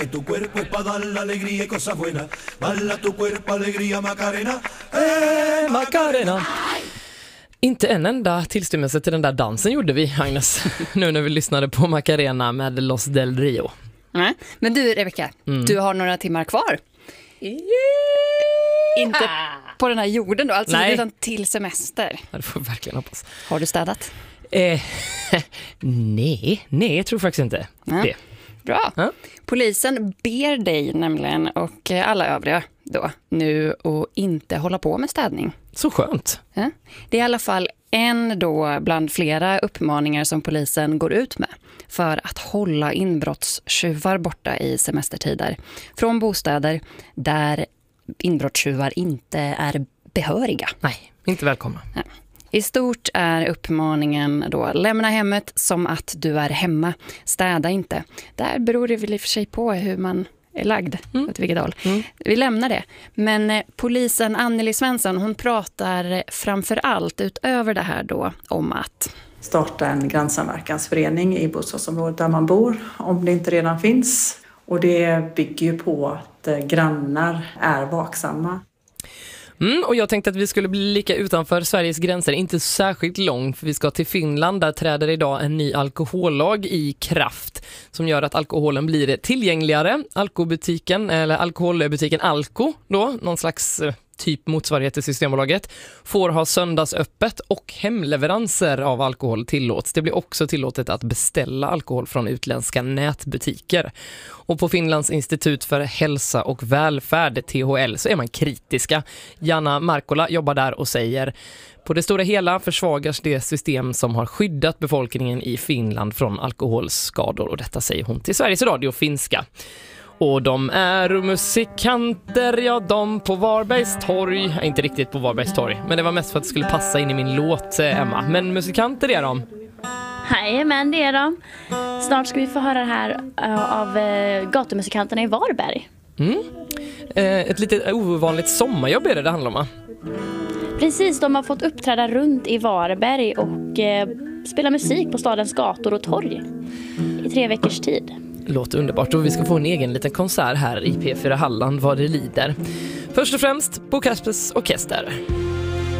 Tu cuerpo es para dar la alegría y cosas buenas. Bala tu cuerpo, alegría, Macarena. Macarena. Inte en enda tillstymmelse till den där dansen gjorde vi, Agnes, nu när vi lyssnade på Macarena med Los Del Rio. Nej, men du, Rebecca, du har några timmar kvar. Inte på den här jorden då, alltså utan till semester. Ja, det får vi verkligen hoppas. Har du städat? Nej, jag tror faktiskt inte det. Bra. Ja. Polisen ber dig nämligen och alla övriga då nu att inte hålla på med städning. Så skönt. Ja. Det är i alla fall en då bland flera uppmaningar som polisen går ut med för att hålla inbrottstjuvar borta i semestertider från bostäder där inbrottstjuvar inte är behöriga. Nej, inte välkomna. Ja. I stort är uppmaningen då: lämna hemmet som att du är hemma. Städa inte. Där beror det väl i och för sig på hur man är lagd. Åt vilket håll. Vi lämnar det. Men polisen Anneli Svensson, hon pratar framför allt utöver det här då om att starta en grannsamverkansförening i bostadsområdet där man bor, om det inte redan finns. Och det bygger ju på att grannar är vaksamma. Och jag tänkte att vi skulle bli lika utanför Sveriges gränser, inte särskilt långt, för vi ska till Finland. Där träder idag en ny alkohollag i kraft som gör att alkoholen blir tillgängligare. Alkoholbutiken Alko då, någon slags typ motsvarighet till Systembolaget, får ha söndagsöppet och hemleveranser av alkohol tillåts. Det blir också tillåtet att beställa alkohol från utländska nätbutiker. Och på Finlands institut för hälsa och välfärd, THL, så är man kritiska. Janna Markola jobbar där och säger: på det stora hela försvagas det system som har skyddat befolkningen i Finland från alkoholskador. Och detta säger hon till Sveriges Radio finska. Och de är musikanter, ja, de på Varbergs torg. Inte riktigt på Varbergs torg, men det var mest för att det skulle passa in i min låt, Emma. Men musikanter är de. Hej, men det är de. Snart ska vi få höra det här av gatumusikanterna i Varberg. Ett lite ovanligt sommarjobb är det handlar om, va? Precis, de har fått uppträda runt i Varberg och spela musik på stadens gator och torg i 3 veckors tid. Låter underbart, och vi ska få en egen liten konsert här i P4 Halland vad det lider. Först och främst Bo Kaspers Orkester.